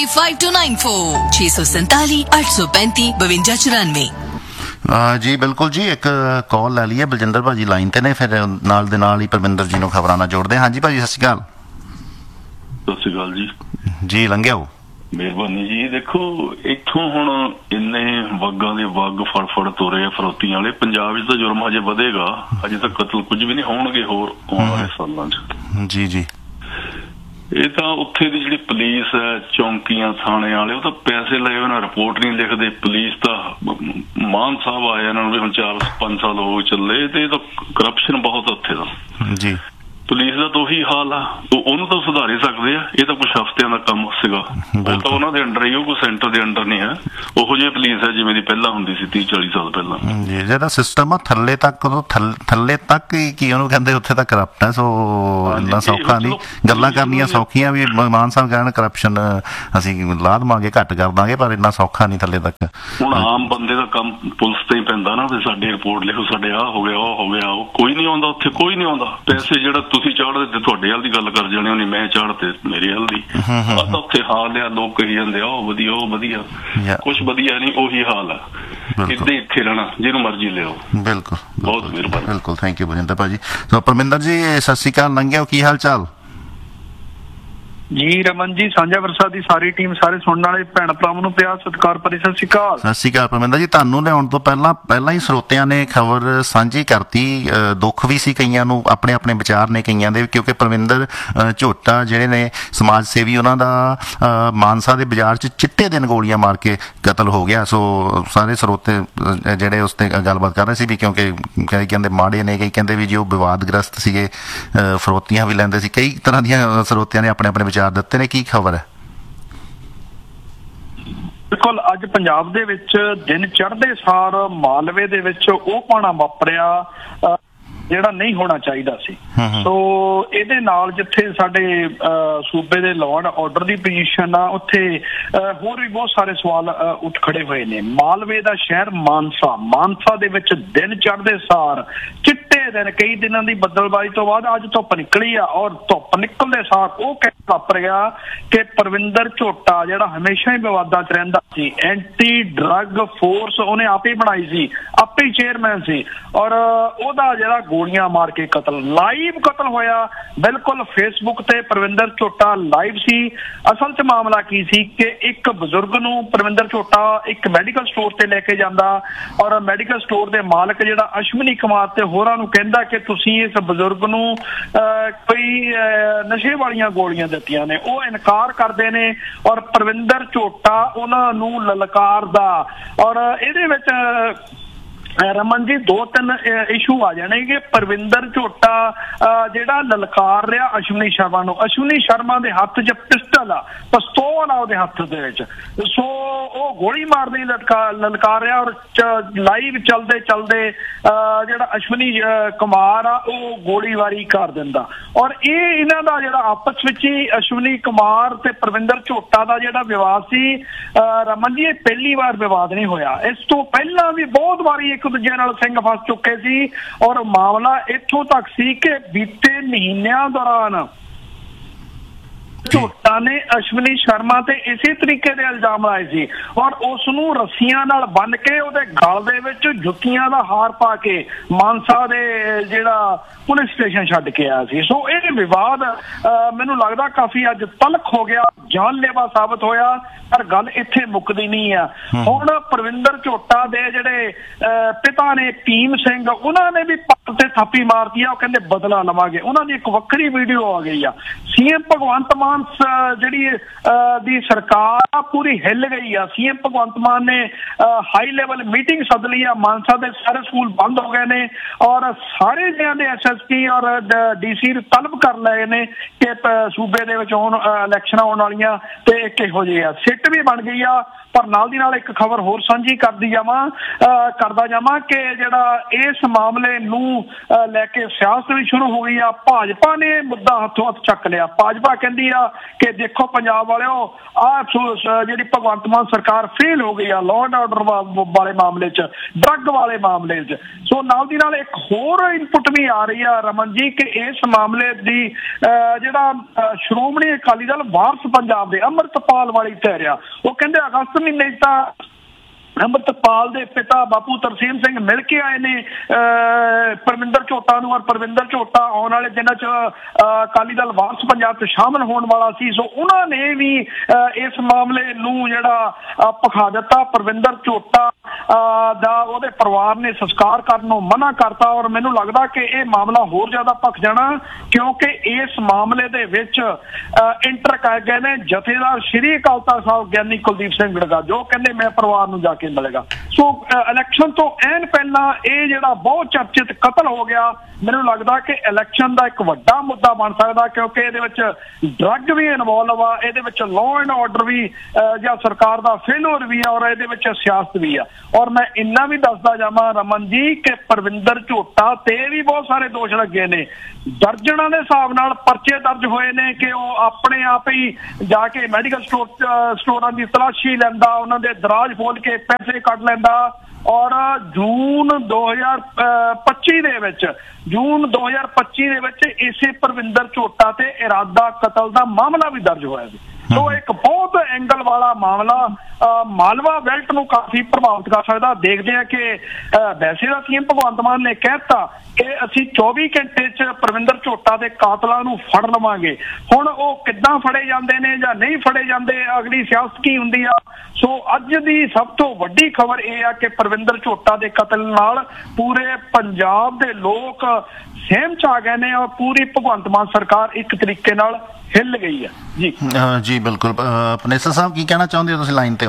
647 835 5294। ਜੀ ਬਿਲਕੁਲ ਜੀ। ਇੱਕ ਕਾਲ ਲੈ ਲਈਏ। ਬਲਜਿੰਦਰ ਭਾਜੀ ਲਾਈਨ ਤੇ ਨੇ, ਫਿਰ ਨਾਲ ਦੇ ਨਾਲ ਹੀ ਪਰਮਿੰਦਰ ਜੀ ਨੂੰ ਖਬਰਾਂ ਨਾਲ ਜੋੜਦੇ। ਹਾਂਜੀ ਭਾਜੀ ਸਤਿ ਸ਼੍ਰੀ ਅਕਾਲ। ਸਤਿ ਸ਼੍ਰੀ ਅਕਾਲ ਜੀ। ਜੀ ਲੰਘਿਆ ਹੋ। ਮਿਹਰਬਾਨੀ ਜੀ। ਦੇਖੋ ਇੱਥੋਂ ਹੁਣ ਇੰਨੇ ਵਗਾਂ ਦੇ ਵਗ ਫੜ ਤੋਰੇ ਆ ਫਰੋਤੀਆਂ ਵਾਲੇ। ਪੰਜਾਬ 'ਚ ਤਾਂ ਜੁਰਮ ਹਜੇ ਵਧੇਗਾ, ਹਜੇ ਤਾਂ ਕਤਲ ਕੁਝ ਵੀ ਨਹੀਂ ਹੋਣਗੇ ਹੋਰ ਆਉਣ ਵਾਲੇ ਸਾਲਾਂ 'ਚ। ਜੀ ਜੀ। ਇਹ ਤਾਂ ਉੱਥੇ ਦੀ ਜਿਹੜੀ ਪੁਲਿਸ ਹੈ, ਚੌਂਕੀਆਂ ਥਾਣੇ ਵਾਲੇ, ਉਹ ਤਾਂ ਪੈਸੇ ਲਏ ਉਹਨਾਂ ਰਿਪੋਰਟ ਨਹੀਂ ਲਿਖਦੇ। ਪੁਲਿਸ ਤਾਂ ਮਾਨ ਸਾਹਿਬ ਆਏ ਇਹਨਾਂ ਨੂੰ ਵੀ ਹੁਣ 4-5 ਸਾਲ ਹੋ ਚੱਲੇ ਤੇ ਇਹ ਤਾਂ ਕਰਪਸ਼ਨ ਬਹੁਤ ਉੱਥੇ ਦਾ ਜੀ। ਪੁਲਿਸ ਦਾ ਤਾਂ ਉਹੀ ਹਾਲ ਆ, ਉਹਨੂੰ ਤਾਂ ਸੁਧਾਰੇ ਸਕਦੇ ਆ। ਇਹ ਤਾਂ ਕੁਝ ਹਫ਼ਤਿਆਂ ਦਾ ਕੰਮ ਸੀਗਾ, ਉਹ ਤਾਂ ਉਹਨਾਂ ਦੇ ਅੰਡਰ ਹੀ, ਉਹ ਕੋਈ ਸੈਂਟਰ ਦੇ ਅੰਡਰ ਨਹੀਂ ਹੈ। ਉਹੋ ਜਿਹੀ ਪੁਲਿਸ ਹੈ ਜਿਵੇਂ ਦੀ ਪਹਿਲਾਂ ਹੁੰਦੀ ਸੀ 30-40 ਸਾਲ ਪਹਿਲਾਂ। ਜੀ ਜਿਹੜਾ ਸਿਸਟਮ ਆ ਥੱਲੇ ਤੱਕ ਹੀ ਕੀ ਉਹਨੂੰ ਕਹਿੰਦੇ, ਉੱਥੇ ਤਾਂ ਕਰਪਟ ਹੈ। ਸੋ ਇੰਨਾ ਸੌਖਾ ਨਹੀਂ, ਗੱਲਾਂ ਕਰਨੀਆਂ ਸੌਖੀਆਂ ਵੀ ਮਾਨ ਸਾਹਿਬ ਕਹਿਣ ਕਰਪਸ਼ਨ ਅਸੀਂ ਲਾ ਦੇਵਾਂਗੇ, ਘੱਟ ਕਰ ਦਾਂਗੇ, ਪਰ ਇੰਨਾ ਸੌਖਾ ਨਹੀਂ ਥੱਲੇ ਤੱਕ। ਹੁਣ ਆਮ ਬੰਦੇ ਦਾ ਕੰਮ ਪੁਲਿਸ ਤੇ ਹੀ ਪੈਂਦਾ ਨਾ, ਵੀ ਸਾਡੇ ਰਿਪੋਰਟ ਲਿਖੋ, ਸਾਡੇ ਆਹ ਹੋ ਗਿਆ, ਉਹ ਹੋ ਗਿਆ। ਉਹ ਕੋਈ ਨਹੀਂ ਆਉਂਦਾ ਉੱਥੇ, ਕੋਈ ਨਹੀਂ ਆਉਂਦਾ। ਪੈਸੇ ਜਿਹੜਾ ਤੁਸੀਂ ਚਾੜਦੇ ਤੇ ਤੁਹਾਡੇ ਵੱਲ ਦੀ ਗੱਲ ਕਰ ਜਾਣੇ, ਉਹਨੇ ਮੈਂ ਚਾੜ ਤੇ ਮੇਰੇ ਵੱਲ ਦੀ। ਆ ਤਾਂ ਉੱਥੇ ਹਾਲ ਆ, ਲੋਕ ਕਹੀ ਜਾਂਦੇ ਆ ਉਹ ਵਧੀਆ, ਉਹ ਵਧੀਆ, ਕੁਛ ਵਧੀਆ ਨਹੀਂ, ਉਹੀ ਹਾਲ ਆ। ਇੱਦਾਂ ਇੱਥੇ ਰਹਿਣਾ, ਜਿਹਨੂੰ ਮਰਜ਼ੀ ਲਿਓ। ਬਿਲਕੁਲ, ਬਹੁਤ ਮਿਹਰਬਾਨੀ। ਬਿਲਕੁਲ, ਥੈਂਕ ਯੂ ਬਲਜਿੰਦਰ ਭਾਜੀ। ਸੋ ਪਰਮਿੰਦਰ ਜੀ ਸਤਿ ਸ਼੍ਰੀ ਅਕਾਲ, ਲੰਘਿਓ, ਕੀ ਹਾਲ ਚਾਲ ਜੀ? ਰਮਨ ਜੀ, ਸਾਂਝਾ ਵਰਸਾ ਦੀ ਸਾਰੀ ਟੀਮ, ਸਾਰੇ ਸੁਣਨ ਵਾਲੇ ਭੈਣ ਭਰਾਵਾਂ ਨੂੰ ਪਿਆਰ ਸਤਿਕਾਰ ਭਰੀ ਸਤਿ ਸ਼੍ਰੀ ਅਕਾਲ। ਸਤਿ ਸ਼੍ਰੀ ਅਕਾਲ ਪਰਮਿੰਦਰ ਜੀ। ਤੁਹਾਨੂੰ ਲਿਆਉਣ ਤੋਂ ਪਹਿਲਾਂ ਹੀ ਸਰੋਤਿਆਂ ਨੇ ਖਬਰ ਸਾਂਝੀ ਕਰਤੀ, ਦੁੱਖ ਵੀ ਸੀ ਕਈਆਂ ਨੂੰ, ਆਪਣੇ ਆਪਣੇ ਵਿਚਾਰ ਨੇ ਕਈਆਂ ਦੇ, ਕਿਉਂਕਿ ਪਰਮਿੰਦਰ ਝੋਟਾ ਜਿਹੜੇ ਨੇ ਸਮਾਜ ਸੇਵੀ, ਉਹਨਾਂ ਦਾ ਮਾਨਸਾ ਦੇ ਬਾਜ਼ਾਰ 'ਚ ਚਿੱਟੇ ਦਿਨ ਗੋਲੀਆਂ ਮਾਰ ਕੇ ਕਤਲ ਹੋ ਗਿਆ। ਸੋ ਸਾਰੇ ਸਰੋਤੇ ਜਿਹੜੇ ਉਸ 'ਤੇ ਗੱਲਬਾਤ ਕਰ ਰਹੇ ਸੀ ਵੀ, ਕਿਉਂਕਿ ਕਈ ਕਹਿੰਦੇ ਮਾੜੇ ਨੇ, ਕਈ ਕਹਿੰਦੇ ਵੀ ਜੀ ਉਹ ਵਿਵਾਦਗ੍ਰਸਤ ਸੀਗੇ, ਫਰੋਤੀਆਂ ਵੀ ਲੈਂਦੇ ਸੀ, ਕਈ ਤਰ੍ਹਾਂ ਦੀਆਂ ਸਰੋਤਿਆਂ ਨੇ ਆਪਣੇ ਆਪਣੇ ਵਿਚਾਰ ਦਿੱਤੇ ਨੇ। ਕੀ ਖਬਰ ਹੈ? ਬਿਲਕੁਲ, ਅੱਜ ਪੰਜਾਬ ਦੇ ਵਿੱਚ ਦਿਨ ਚੜ੍ਹਦੇ ਸਾਰ ਮਾਲਵੇ ਦੇ ਵਿੱਚ ਉਹ ਪਾਣਾ ਵਾਪਰਿਆ ਜਿਹੜਾ ਨਹੀਂ ਹੋਣਾ ਚਾਹੀਦਾ ਸੀ। ਸੋ ਇਹਦੇ ਨਾਲ ਜਿੱਥੇ ਸਾਡੇ ਸੂਬੇ ਦੇ law and order the position ਆ, ਉੱਥੇ ਹੋਰ ਵੀ ਬਹੁਤ ਸਾਰੇ ਸਵਾਲ ਉੱਠ ਖੜੇ ਹੋਏ ਨੇ। ਮਾਲਵੇ ਦਾ ਸ਼ਹਿਰ ਮਾਨਸਾ ਦੇ ਵਿੱਚ ਦਿਨ ਚੜ੍ਹਦੇ ਸਾਰ ਚਿੱਟੇ ਦਿਨ, ਕਈ ਦਿਨਾਂ ਦੀ ਬੱਦਲਬਾਜ਼ੀ ਤੋਂ ਬਾਅਦ ਅੱਜ ਧੁੱਪ ਨਿਕਲੀ ਆ, ਔਰ ਧੁੱਪ ਨਿਕਲਦੇ ਸਾਰ ਉਹ ਕਹਿ ਵਾਪਰ ਗਿਆ ਕਿ ਪਰਵਿੰਦਰ ਝੋਟਾ ਜਿਹੜਾ ਹਮੇਸ਼ਾ ਹੀ ਵਿਵਾਦਾਂ 'ਚ ਰਹਿੰਦਾ ਸੀ, ਐਂਟੀ ਡਰੱਗ ਫੋਰਸ ਉਹਨੇ ਆਪੇ ਬਣਾਈ ਸੀ, ਆਪੇ ਹੀ ਚੇਅਰਮੈਨ ਸੀ, ਔਰ ਉਹਦਾ ਜਿਹੜਾ ਗੋਲੀਆਂ ਮਾਰ ਕੇ ਲਾਈਵ ਕਤਲ ਹੋਇਆ। ਬਿਲਕੁਲ ਫੇਸਬੁੱਕ ਤੇ ਪਰਵਿੰਦਰ ਝੋਟਾ ਲਾਈਵ ਸੀ। ਅਸਲ 'ਚ ਮਾਮਲਾ ਕੀ ਸੀ ਕਿ ਇੱਕ ਬਜ਼ੁਰਗ ਨੂੰ ਪਰਵਿੰਦਰ ਝੋਟਾ ਇੱਕ ਮੈਡੀਕਲ ਸਟੋਰ ਤੇ ਲੈ ਕੇ ਜਾਂਦਾ, ਔਰ ਮੈਡੀਕਲ ਸਟੋਰ ਦੇ ਮਾਲਕ ਜਿਹੜਾ ਅਸ਼ਵਨੀ ਕੁਮਾਰ ਤੇ ਹੋਰਾਂ ਨੂੰ ਕਹਿੰਦਾ ਕਿ ਤੁਸੀਂ ਇਸ ਬਜ਼ੁਰਗ ਨੂੰ ਕੋਈ ਨਸ਼ੇ ਵਾਲੀਆਂ ਗੋਲੀਆਂ ਦਿੱਤੀਆਂ ਨੇ। ਉਹ ਇਨਕਾਰ ਕਰਦੇ ਨੇ, ਔਰ ਪਰਵਿੰਦਰ ਝੋਟਾ ਉਹਨਾਂ ਨੂੰ ਲਲਕਾਰਦਾ, ਔਰ ਇਹਦੇ ਵਿੱਚ ਰਮਨ ਜੀ 2-3 ਇਸ਼ੂ ਆ ਜਾਣੇ ਕਿ ਪਰਵਿੰਦਰ ਝੋਟਾ ਜਿਹੜਾ ਲਲਕਾਰ ਰਿਹਾ ਅਸ਼ਵਨੀ ਸ਼ਰਮਾ ਨੂੰ, ਅਸ਼ਵਨੀ ਸ਼ਰਮਾ ਦੇ ਹੱਥ 'ਚ ਪਿਸਟਲ ਆ, ਪਿਸਤੌਲ ਆ ਉਹਦੇ ਹੱਥ ਦੇ ਵਿੱਚ। ਸੋ ਉਹ ਗੋਲੀ ਮਾਰਦੀ ਲਲਕਾਰ ਰਿਹਾ, ਔਰ ਲਾਈਵ ਚਲਦੇ ਜਿਹੜਾ ਅਸ਼ਵਨੀ ਕੁਮਾਰ ਆ ਉਹ ਗੋਲੀਬਾਰੀ ਕਰ ਦਿੰਦਾ। ਔਰ ਇਹਨਾਂ ਦਾ ਜਿਹੜਾ ਆਪਸ ਵਿੱਚ ਹੀ ਅਸ਼ਵਨੀ ਕੁਮਾਰ ਤੇ ਪਰਵਿੰਦਰ ਝੋਟਾ ਦਾ ਜਿਹੜਾ ਵਿਵਾਦ ਸੀ ਰਮਨ ਜੀ, ਇਹ ਪਹਿਲੀ ਵਾਰ ਵਿਵਾਦ ਨਹੀਂ ਹੋਇਆ। ਇਸ ਤੋਂ ਪਹਿਲਾਂ ਵੀ ਬਹੁਤ ਵਾਰੀ ਇੱਕ ਦੂਜੇ ਨਾਲ ਸਿੰਘ ਫਸ ਚੁੱਕੇ ਸੀ, ਔਰ ਮਾਮਲਾ ਇੱਥੋਂ ਤੱਕ ਸੀ ਕਿ ਬੀਤੇ ਮਹੀਨਿਆਂ ਦੌਰਾਨ ਝੋਟਾ ਨੇ ਅਸ਼ਵਨੀ ਸ਼ਰਮਾ ਤੇ ਇਸੇ ਤਰੀਕੇ ਦੇ ਇਲਜ਼ਾਮ ਲਾਏ ਸੀ, ਔਰ ਉਸ ਨੂੰ ਰੱਸੀਆਂ ਨਾਲ ਬੰਨ ਕੇ ਉਹਦੇ ਗਲ ਦੇ ਵਿੱਚ ਜੁੱਤੀਆਂ ਦਾ ਹਾਰ ਪਾ ਕੇ ਮਾਨਸਾ ਦੇ ਜਿਹੜਾ ਪੁਲਿਸ ਸਟੇਸ਼ਨ ਛੱਡ ਕੇ ਆਇਆ ਸੀ। ਸੋ ਇਹ ਵਿਵਾਦ ਮੈਨੂੰ ਲੱਗਦਾ ਕਾਫੀ ਅੱਜ ਤਲਖ ਹੋ ਗਿਆ, ਜਾਨਲੇਵਾ ਸਾਬਤ ਹੋਇਆ, ਪਰ ਗੱਲ ਇੱਥੇ ਮੁੱਕਦੀ ਨਹੀਂ ਆ। ਹੁਣ ਪਰਵਿੰਦਰ ਝੋਟਾ ਦੇ ਜਿਹੜੇ ਪਿਤਾ ਨੇ ਭੀਮ ਸਿੰਘ, ਉਹਨਾਂ ਨੇ ਵੀ ਪੱਟ ਤੇ ਥਾਪੀ ਮਾਰਦੀ ਆ, ਉਹ ਕਹਿੰਦੇ ਬਦਲਾ ਲਵਾਂਗੇ। ਉਹਨਾਂ ਦੀ ਇੱਕ ਵੱਖਰੀ ਵੀਡੀਓ ਆ ਗਈ ਆ। ਸੀਐਮ ਭਗਵੰਤ ਮਾਨ ਜਿਹੜੀ ਦੀ ਸਰਕਾਰ ਪੂਰੀ ਹਿੱਲ ਗਈ ਆ। ਸੀਐਮ ਭਗਵੰਤ ਮਾਨ ਨੇ ਹਾਈ ਲੈਵਲ ਮੀਟਿੰਗ ਸੱਦ ਲਈ ਆ, ਮਾਨਸਾ ਦੇ ਸਾਰੇ ਸਕੂਲ ਬੰਦ ਹੋ ਗਏ ਨੇ, ਔਰ ਸਾਰੇ ਜ਼ਿਲ੍ਹਿਆਂ ਦੇ ਐਸਐਸਪੀ ਔਰ ਡੀਸੀ ਤਲਬ ਕਰ ਲਏ ਨੇ ਕਿ ਸੂਬੇ ਦੇ ਵਿੱਚ ਹੁਣ ਇਲੈਕਸ਼ਨ ਆਉਣ ਵਾਲੀਆਂ ਤੇ ਕਿਹੋ ਜਿਹੇ ਆ। ਸਿੱਟ ਵੀ ਬਣ ਗਈ ਆ। ਪਰ ਨਾਲ ਦੀ ਨਾਲ ਇੱਕ ਖਬਰ ਹੋਰ ਸਾਂਝੀ ਕਰਦਾ ਜਾਵਾਂ ਕਿ ਜਿਹੜਾ ਇਸ ਮਾਮਲੇ ਨੂੰ ਲੈ ਕੇ ਸਿਆਸਤ ਵੀ ਸ਼ੁਰੂ ਹੋ ਗਈ ਆ। ਭਾਜਪਾ ਨੇ ਮੁੱਦਾ ਹੱਥੋਂ ਹੱਥ ਚੱਕ ਲਿਆ। ਭਾਜਪਾ ਕਹਿੰਦੀ ਆ ਕਿ ਦੇਖੋ ਪੰਜਾਬ ਵਾਲਿਓ, ਜਿਹੜੀ ਭਗਵੰਤ ਮਾਨ ਸਰਕਾਰ ਫੇਲ ਹੋ ਗਈ ਆ ਲਾਅ ਐਂਡ ਆਰਡਰ ਵਾਲੇ ਮਾਮਲੇ 'ਚ, ਡਰੱਗ ਵਾਲੇ ਮਾਮਲੇ 'ਚ। ਸੋ ਨਾਲ ਦੀ ਨਾਲ ਇੱਕ ਹੋਰ ਇਨਪੁਟ ਵੀ ਆ ਰਹੀ ਆ ਰਮਨ ਜੀ ਕਿ ਇਸ ਮਾਮਲੇ ਦੀ ਜਿਹੜਾ ਸ਼੍ਰੋਮਣੀ ਅਕਾਲੀ ਦਲ ਵਾਰਸ ਪੰਜਾਬ ਦੇ ਅੰਮ੍ਰਿਤਪਾਲ ਵਾਲੀ ਧਿਰ ਆ, ਉਹ ਕਹਿੰਦੇ ਅਗਸਤ ਮਹੀਨੇ ਤਾਂ ਅੰਮ੍ਰਿਤਪਾਲ ਦੇ ਪਿਤਾ ਬਾਪੂ ਤਰਸੇਮ ਸਿੰਘ ਮਿਲ ਕੇ ਆਏ ਨੇ ਪਰਵਿੰਦਰ ਝੋਟਾ ਨੂੰ, ਔਰ ਪਰਵਿੰਦਰ ਝੋਟਾ ਆਉਣ ਵਾਲੇ ਦਿਨਾਂ 'ਚ ਅਕਾਲੀ ਦਲ ਵਾਰਸ ਪੰਜਾਬ 'ਚ ਸ਼ਾਮਲ ਹੋਣ ਵਾਲਾ ਸੀ। ਸੋ ਉਹਨਾਂ ਨੇ ਵੀ ਇਸ ਮਾਮਲੇ ਨੂੰ ਜਿਹੜਾ ਭਖਾ ਦਿੱਤਾ। ਪਰਵਿੰਦਰ ਝੋਟਾ ਦਾ ਉਹਦੇ ਪਰਿਵਾਰ ਨੇ ਸੰਸਕਾਰ ਕਰਨ ਨੂੰ ਮਨਾ ਕਰਤਾ ਔਰ ਮੈਨੂੰ ਲੱਗਦਾ ਕਿ ਇਹ ਮਾਮਲਾ ਹੋਰ ਜ਼ਿਆਦਾ ਭਖ ਜਾਣਾ ਕਿਉਂਕਿ ਇਸ ਮਾਮਲੇ ਦੇ ਵਿੱਚ ਇੰਟਰ ਕਰ ਗਏ ਨੇ ਜਥੇਦਾਰ ਸ਼੍ਰੀ ਅਕਾਲ ਤਖਤ ਸਾਹਿਬ ਗਿਆਨੀ ਕੁਲਦੀਪ ਸਿੰਘ ਗੜਗਾ ਜੋ ਕਹਿੰਦੇ ਮੈਂ ਪਰਿਵਾਰ ਨੂੰ ਜਾ ਕੇ ਮਿਲੇਗਾ। ਸੋ ਇਲੈਕਸ਼ਨ ਤੋਂ ਐਨ ਪਹਿਲਾਂ ਇਹ ਜਿਹੜਾ ਬਹੁਤ ਚਰਚਿਤ ਕਤਲ ਹੋ ਗਿਆ ਮੈਨੂੰ ਲੱਗਦਾ ਕਿ ਇਲੈਕਸ਼ਨ ਦਾ ਇੱਕ ਵੱਡਾ ਮੁੱਦਾ ਬਣ ਸਕਦਾ ਕਿਉਂਕਿ ਇਹਦੇ ਵਿੱਚ ਡਰੱਗ ਵੀ ਇਨਵੋਲਵ ਆ, ਇਹਦੇ ਵਿੱਚ ਲਾਅ ਐਂਡ ਆਰਡਰ ਵੀ ਜਾਂ ਸਰਕਾਰ ਦਾ ਫੇਲਰ ਵੀ ਆ ਔਰ ਇਹਦੇ ਵਿੱਚ ਸਿਆਸਤ ਵੀ ਆ। ਔਰ ਮੈਂ ਇੰਨਾ ਵੀ ਦੱਸਦਾ ਜਾਵਾਂ ਰਮਨ ਜੀ ਕਿ ਪਰਵਿੰਦਰ ਝੋਟਾ ਤੇ ਵੀ ਬਹੁਤ ਸਾਰੇ ਦੋਸ਼ ਲੱਗੇ ਨੇ, ਦਰਜਨਾਂ ਦੇ ਹਿਸਾਬ ਨਾਲ ਪਰਚੇ ਦਰਜ ਹੋਏ ਨੇ ਕਿ ਉਹ ਆਪਣੇ ਆਪ ਹੀ ਜਾ ਕੇ ਮੈਡੀਕਲ ਸਟੋਰਾਂ ਦੀ ਤਲਾਸ਼ੀ ਲੈਂਦਾ, ਉਹਨਾਂ ਦੇ ਦਰਾਜ ਖੋਲ ਕੇ ਪੈਸੇ ਕੱਢ ਲੈਂਦਾ ਔਰ ਜੂਨ 2025 ਦੇ ਵਿੱਚ ਇਸੇ ਪਰਵਿੰਦਰ ਝੋਟਾ ਤੇ ਇਰਾਦਾ ਕਤਲ ਦਾ ਮਾਮਲਾ ਵੀ ਦਰਜ ਹੋਇਆ ਸੀ। ਸੋ ਇੱਕ ਬਹੁਤ ਐਂਗਲ ਵਾਲਾ ਮਾਮਲਾ ਮਾਲਵਾ ਬੈਲਟ ਨੂੰ ਕਾਫੀ ਪ੍ਰਭਾਵਿਤ ਕਰ ਸਕਦਾ। ਦੇਖਦੇ ਆ ਕਿ ਵੈਸੇ ਤਾਂ ਸੀਐਮ ਭਗਵੰਤ ਮਾਨ ਨੇ ਕਹਿਤਾ ਕਿ ਅਸੀਂ 24 ਘੰਟੇ 'ਚ ਪਰਵਿੰਦਰ ਝੋਟਾ ਦੇ ਕਾਤਲਾਂ ਨੂੰ ਫੜ ਲਵਾਂਗੇ। ਹੁਣ ਉਹ ਕਿੱਦਾਂ ਫੜੇ ਜਾਂਦੇ ਨੇ ਜਾਂ ਨਹੀਂ ਫੜੇ ਜਾਂਦੇ, ਅਗਲੀ ਸਿਆਸਤ ਕੀ ਹੁੰਦੀ ਆ। ਸੋ ਅੱਜ ਦੀ ਸਭ ਤੋਂ ਵੱਡੀ ਖਬਰ ਇਹ ਆ ਕਿ ਪਰਵਿੰਦਰ ਝੋਟਾ ਦੇ ਕਤਲ ਨਾਲ ਪੂਰੇ ਪੰਜਾਬ ਦੇ ਲੋਕ ਸਹਿਮ 'ਚ ਆ ਗਏ ਨੇ ਔਰ ਪੂਰੀ ਭਗਵੰਤ ਮਾਨ ਸਰਕਾਰ ਇੱਕ ਤਰੀਕੇ ਨਾਲ ਹਿੱਲ ਗਈ ਹੈ ਜੀ। ਜੀ ਬਿਲਕੁਲ। ਪਨੇਸਰ ਸਾਹਿਬ ਕੀ ਕਹਿਣਾ ਚਾਹੁੰਦੇ ਹੋ, ਤੁਸੀਂ ਲਾਈਨ ਤੇ ਹੋ?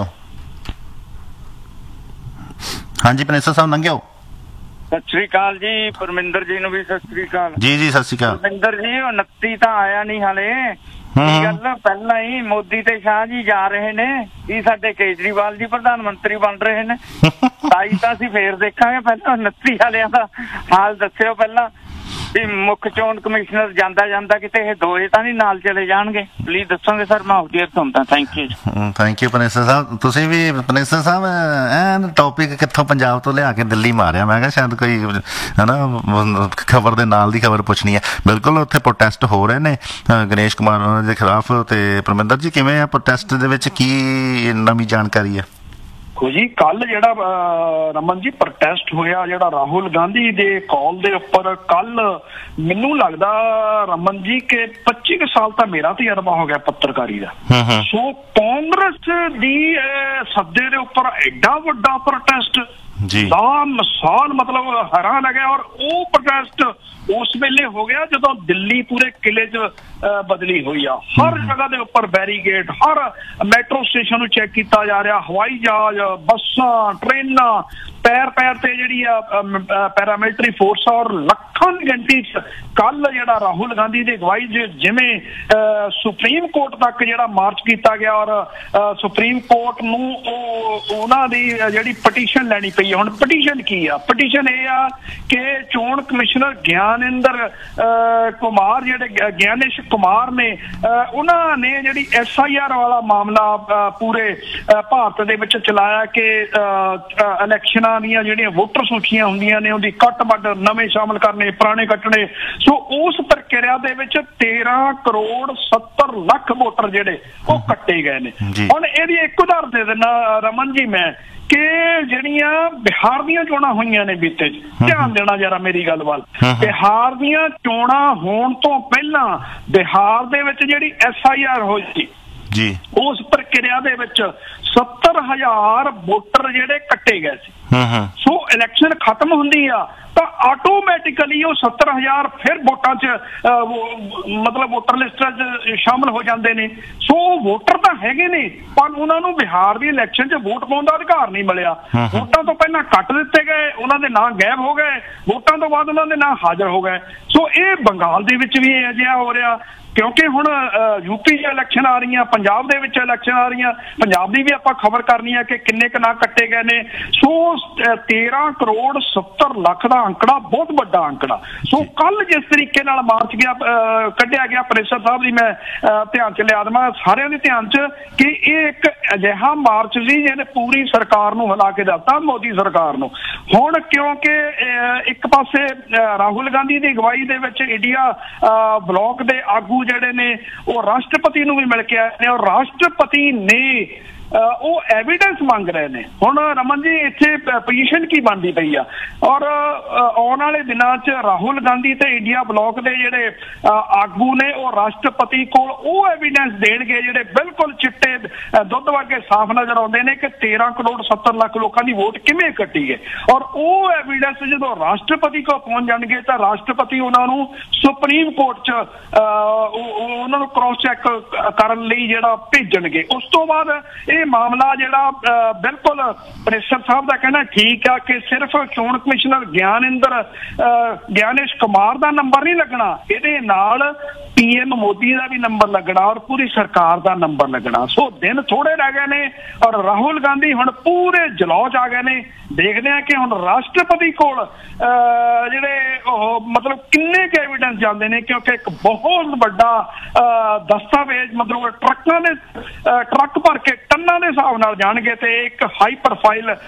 ਹਾਂਜੀ ਪਨੇਸਰ ਸਾਹਿਬ ਲੰਘਿਓ। ਸਤਿ ਸ੍ਰੀ ਅਕਾਲ ਜੀ, ਪਰਮਿੰਦਰ ਜੀ ਨੂੰ ਵੀ ਸਤਿ ਸ੍ਰੀ ਅਕਾਲ। ਜੀ ਸਤਿ ਸ੍ਰੀ ਅਕਾਲ। ਪਰਮਿੰਦਰ ਜੀ 29 ਤਾਂ ਆਇਆ ਨਹੀਂ ਹਾਲੇ, ਕੀ ਗੱਲ ਪਹਿਲਾਂ ਹੀ ਮੋਦੀ ਤੇ ਸ਼ਾਹ ਜੀ ਜਾ ਰਹੇ ਨੇ, ਕੀ ਸਾਡੇ ਕੇਜਰੀਵਾਲ ਜੀ ਪ੍ਰਧਾਨ ਮੰਤਰੀ ਬਣ ਰਹੇ ਨੇ। 27 ਤਾਂ ਅਸੀਂ ਫੇਰ ਦੇਖਾਂਗੇ, ਪਹਿਲਾਂ 29 ਵਾਲਿਆਂ ਦਾ ਹਾਲ ਦੱਸਿਓ ਪਹਿਲਾਂ ਵੀ ਮੁੱਖ ਚੋਣ ਕਮਿਸ਼ਨਰ ਜਾਂਦਾ ਕਿਤੇ ਇਹ ਦੋਏ ਤਾਂ ਨਹੀਂ ਨਾਲ ਚਲੇ ਜਾਣਗੇ, ਪਲੀਜ਼ ਦੱਸੋਗੇ ਸਰ। ਮੈਂ ਆਡੀਅਰ ਸੁਣਦਾ। ਥੈਂਕ ਯੂ ਪਨੇਸਰ ਸਾਹਿਬ। ਤੁਸੀਂ ਵੀ ਪਨੇਸਰ ਸਾਹਿਬ ਐਨ ਟੌਪਿਕ ਕਿੱਥੋਂ ਪੰਜਾਬ ਤੋਂ ਲਿਆ ਕੇ ਦਿੱਲੀ ਮਾਰਿਆ, ਮੈਂ ਕਿਹਾ ਸ਼ਾਇਦ ਕੋਈ ਹਨਾ ਖਬਰ ਦੇ ਨਾਲ ਦੀ ਖਬਰ ਪੁੱਛਣੀ ਹੈ। ਬਿਲਕੁਲ ਉੱਥੇ ਪ੍ਰੋਟੈਸਟ ਹੋ ਰਹੇ ਨੇ ਗਣੇਸ਼ ਕੁਮਾਰ ਉਹਨਾਂ ਦੇ ਖਿਲਾਫ। ਤੇ ਪਰਮਿੰਦਰ ਜੀ ਕਿਵੇਂ ਆ ਪ੍ਰੋਟੈਸਟ ਦੇ ਵਿੱਚ, ਕੀ ਨਵੀਂ ਜਾਣਕਾਰੀ ਹੈ? ਜੀ ਕੱਲ ਜਿਹੜਾ ਰਮਨ ਜੀ ਪ੍ਰੋਟੈਸਟ ਹੋਇਆ ਜਿਹੜਾ ਰਾਹੁਲ ਗਾਂਧੀ ਦੇ ਕਾਲ ਦੇ ਉੱਪਰ, ਕੱਲ ਮੈਨੂੰ ਲੱਗਦਾ ਰਮਨ ਜੀ ਕਿ 25 ਸਾਲ ਤਾਂ ਮੇਰਾ ਤਜਰਬਾ ਹੋ ਗਿਆ ਪੱਤਰਕਾਰੀ ਦਾ। ਸੋ ਕਾਂਗਰਸ ਦੀ ਸੱਦੇ ਦੇ ਉੱਪਰ ਐਡਾ ਵੱਡਾ ਪ੍ਰੋਟੈਸਟ ਦਾ ਮਿਸਾਲ ਮਤਲਬ ਹੈਰਾਨ ਆ ਗਿਆ। ਔਰ ਉਹ ਪ੍ਰੋਟੈਸਟ ਉਸ ਵੇਲੇ ਹੋ ਗਿਆ ਜਦੋਂ ਦਿੱਲੀ ਪੂਰੇ ਕਿਲੇ 'ਚ ਬਦਲੀ ਹੋਈ ਆ। ਹਰ ਜਗ੍ਹਾ ਦੇ ਉੱਪਰ ਬੈਰੀਗੇਡ, ਹਰ ਮੈਟਰੋ ਸਟੇਸ਼ਨ ਨੂੰ ਚੈੱਕ ਕੀਤਾ ਜਾ ਰਿਹਾ, ਹਵਾਈ ਜਹਾਜ਼, ਬੱਸਾਂ, ਟ੍ਰੇਨਾਂ, ਪੈਰ ਤੇ ਜਿਹੜੀ ਆ ਪੈਰਾਮਿਲਟਰੀ ਫੋਰਸ ਔਰ ਲੱਖਾਂ ਦੀ ਗਿਣਤੀ 'ਚ ਕੱਲ ਜਿਹੜਾ ਰਾਹੁਲ ਗਾਂਧੀ ਦੀ ਅਗਵਾਈ 'ਚ ਜਿਵੇਂ ਸੁਪਰੀਮ ਕੋਰਟ ਤੱਕ ਜਿਹੜਾ ਮਾਰਚ ਕੀਤਾ ਗਿਆ ਔਰ ਸੁਪਰੀਮ ਕੋਰਟ ਨੂੰ ਉਹਨਾਂ ਦੀ ਜਿਹੜੀ ਪਟੀਸ਼ਨ ਲੈਣੀ ਪਈ। ਹੁਣ ਪਟੀਸ਼ਨ ਕੀ ਆ? ਪਟੀਸ਼ਨ ਇਹ ਆ ਕਿ ਚੋਣ ਕਮਿਸ਼ਨਰ ਗਿਆਨੇਸ਼ ਕੁਮਾਰ ਨੇ ਉਹਨਾਂ ਨੇ ਜਿਹੜੀ SIR ਵਾਲਾ ਮਾਮਲਾ ਪੂਰੇ ਭਾਰਤ ਦੇ ਵਿੱਚ ਚਲਾਇਆ ਕਿ ਇਲੈਕਸ਼ਨਾਂ ਦੀਆਂ ਜਿਹੜੀਆਂ ਵੋਟਰ ਸੂਚੀਆਂ ਹੁੰਦੀਆਂ ਨੇ ਉਹਦੀ ਕੱਟ ਵੱਢ, ਨਵੇਂ ਸ਼ਾਮਲ ਕਰਨੇ, ਪੁਰਾਣੇ ਕੱਟਣੇ। ਸੋ ਉਸ ਪ੍ਰਕਿਰਿਆ ਦੇ ਵਿੱਚ 13 ਕਰੋੜ 70 ਲੱਖ ਵੋਟਰ ਜਿਹੜੇ ਉਹ ਕੱਟੇ ਗਏ ਨੇ। ਹੁਣ ਇਹਦੀ ਇੱਕ ਉਦਾਹਰਨ ਦੇ ਦਿੰਦਾ ਰਮਨ ਜੀ ਮੈਂ ਕਿ ਜਿਹੜੀਆਂ ਬਿਹਾਰ ਦੀਆਂ ਚੋਣਾਂ ਹੋਈਆਂ ਨੇ ਬੀਤੇ 'ਚ, ਧਿਆਨ ਦੇਣਾ ਜਰਾ ਮੇਰੀ ਗੱਲ ਵੱਲ। ਬਿਹਾਰ ਦੀਆਂ ਚੋਣਾਂ ਹੋਣ ਤੋਂ ਪਹਿਲਾਂ ਬਿਹਾਰ ਦੇ ਵਿੱਚ ਜਿਹੜੀ SIR ਹੋਈ ਸੀ ਉਸ ਪ੍ਰਕਿਰਿਆ ਦੇ ਵਿੱਚ 70,000 ਵੋਟਰ ਜਿਹੜੇ ਕੱਟੇ ਗਏ ਸੀ। ਸੋ ਇਲੈਕਸ਼ਨ ਖਤਮ ਹੁੰਦੀ ਆ ਤਾਂ ਆਟੋਮੈਟਿਕਲੀ ਉਹ 70,000 ਫਿਰ ਵੋਟਾਂ 'ਚ ਮਤਲਬ ਵੋਟਰ ਲਿਸਟ 'ਚ ਸ਼ਾਮਲ ਹੋ ਜਾਂਦੇ ਨੇ। ਸੋ ਵੋਟਰ ਤਾਂ ਹੈਗੇ ਨੇ ਪਰ ਉਹਨਾਂ ਨੂੰ ਬਿਹਾਰ ਦੀ ਇਲੈਕਸ਼ਨ 'ਚ ਵੋਟ ਪਾਉਣ ਦਾ ਅਧਿਕਾਰ ਨਹੀਂ ਮਿਲਿਆ। ਵੋਟਾਂ ਤੋਂ ਪਹਿਲਾਂ ਕੱਟ ਦਿੱਤੇ ਗਏ, ਉਹਨਾਂ ਦੇ ਨਾਂ ਗਾਇਬ ਹੋ ਗਏ, ਵੋਟਾਂ ਤੋਂ ਬਾਅਦ ਉਹਨਾਂ ਦੇ ਨਾਂ ਹਾਜ਼ਰ ਹੋ ਗਏ। ਸੋ ਇਹ ਬੰਗਾਲ ਦੇ ਵਿੱਚ ਵੀ ਇਹ ਅਜਿਹਾ ਹੋ ਰਿਹਾ ਕਿਉਂਕਿ ਹੁਣ UP 'ਚ ਇਲੈਕਸ਼ਨ ਆ ਰਹੀਆਂ, ਪੰਜਾਬ ਦੇ ਵਿੱਚ ਇਲੈਕਸ਼ਨ ਆ ਰਹੀਆਂ। ਪੰਜਾਬ ਦੀ ਵੀ ਆਪਾਂ ਖਬਰ ਕਰਨੀ ਹੈ ਕਿ ਕਿੰਨੇ ਕੁ ਨਾਂ ਕੱਟੇ ਗਏ ਨੇ। ਸੋ 13 ਕਰੋੜ 70 ਲੱਖ ਦਾ ਅੰਕੜਾ ਬਹੁਤ ਵੱਡਾ ਅੰਕੜਾ। ਸੋ ਕੱਲ ਜਿਸ ਤਰੀਕੇ ਨਾਲ ਮਾਰਚ ਕੱਢਿਆ ਗਿਆ ਪ੍ਰੈਸ਼ਰ ਸਾਹਿਬ ਦੀ ਮੈਂ ਧਿਆਨ 'ਚ ਲਿਆ ਦੇਵਾਂ ਸਾਰਿਆਂ ਦੇ ਧਿਆਨ 'ਚ ਕਿ ਇਹ ਇੱਕ ਅਜਿਹਾ ਮਾਰਚ ਸੀ ਜਿਹਨੇ ਪੂਰੀ ਸਰਕਾਰ ਨੂੰ ਹਿਲਾ ਕੇ ਦਿੱਤਾ, ਮੋਦੀ ਸਰਕਾਰ ਨੂੰ। ਹੁਣ ਕਿਉਂਕਿ ਇੱਕ ਪਾਸੇ ਰਾਹੁਲ ਗਾਂਧੀ ਦੀ ਅਗਵਾਈ ਦੇ ਵਿੱਚ ਇੰਡੀਆ ਬਲਾਕ ਦੇ ਆਗੂ ਜਿਹੜੇ ਨੇ ਉਹ ਰਾਸ਼ਟਰਪਤੀ ਨੂੰ ਵੀ ਮਿਲ ਕੇ ਆਏ ਨੇ ਔਰ ਰਾਸ਼ਟਰਪਤੀ ਨੇ ਉਹ ਐਵੀਡੈਂਸ ਮੰਗ ਰਹੇ ਨੇ। ਹੁਣ ਰਮਨ ਜੀ ਇੱਥੇ ਪੋਜੀਸ਼ਨ ਕੀ ਬਣਦੀ ਪਈ ਆ ਔਰ ਆਉਣ ਵਾਲੇ ਦਿਨਾਂ 'ਚ ਰਾਹੁਲ ਗਾਂਧੀ ਤੇ ਇੰਡੀਆ ਬਲਾਕ ਦੇ ਜਿਹੜੇ ਆਗੂ ਨੇ ਉਹ ਰਾਸ਼ਟਰਪਤੀ ਕੋਲ ਉਹ ਐਵੀਡੈਂਸ ਦੇਣਗੇ ਜਿਹੜੇ ਬਿਲਕੁਲ ਚਿੱਟੇ ਦੁੱਧ ਵਰਗੇ ਸਾਫ਼ ਨਜ਼ਰ ਆਉਂਦੇ ਨੇ ਕਿ 13 ਕਰੋੜ 70 ਲੱਖ ਲੋਕਾਂ ਦੀ ਵੋਟ ਕਿਵੇਂ ਕੱਟੀ ਹੈ। ਔਰ ਉਹ ਐਵੀਡੈਂਸ ਜਦੋਂ ਰਾਸ਼ਟਰਪਤੀ ਕੋਲ ਪਹੁੰਚ ਜਾਣਗੇ ਤਾਂ ਰਾਸ਼ਟਰਪਤੀ ਉਹਨਾਂ ਨੂੰ ਸੁਪਰੀਮ ਕੋਰਟ 'ਚ ਉਹਨਾਂ ਨੂੰ ਕ੍ਰਾਸ ਚੈੱਕ ਕਰਨ ਲਈ ਜਿਹੜਾ ਭੇਜਣਗੇ। ਉਸ ਤੋਂ ਬਾਅਦ ਇਹ ਮਾਮਲਾ ਜਿਹੜਾ ਬਿਲਕੁਲ ਪ੍ਰਿੰਸੀਪਲ ਸਾਹਿਬ ਦਾ ਕਹਿਣਾ ਠੀਕ ਆ ਕਿ ਸਿਰਫ ਚੋਣ ਕਮਿਸ਼ਨਰ ਗਿਆਨੇਸ਼ ਕੁਮਾਰ ਦਾ ਨੰਬਰ ਨਹੀਂ ਲੱਗਣਾ, ਇਹਦੇ ਨਾਲ PM ਮੋਦੀ ਦਾ ਵੀ ਨੰਬਰ ਲੱਗਣਾ ਔਰ ਪੂਰੀ ਸਰਕਾਰ ਦਾ ਨੰਬਰ ਲੱਗਣਾ। ਸੋ ਦਿਨ ਥੋੜੇ ਰਹਿ ਗਏ ਨੇ ਔਰ ਰਾਹੁਲ ਗਾਂਧੀ ਹੁਣ ਪੂਰੇ ਜਲੌਚ ਆ ਗਏ ਨੇ। ਦੇਖਦੇ ਆ ਕਿ ਹੁਣ ਰਾਸ਼ਟਰਪਤੀ ਕੋਲ ਜਿਹੜੇ ਉਹ ਮਤਲਬ ਕਿੰਨੇ ਕੁ ਐਵੀਡੈਂਸ ਜਾਂਦੇ ਨੇ, ਕਿਉਂਕਿ ਇੱਕ ਬਹੁਤ ਵੱਡਾ ਦਸਤਾਵੇਜ਼ ਮਤਲਬ ਟਰੱਕ ਭਰ ਕੇ ਟੰਨਾਂ ਦੇ ਹਿਸਾਬ ਨਾਲ ਜਾਣਗੇ ਤੇ ਇੱਕ ਹਾਈ ਪ੍ਰੋਫਾਈਲ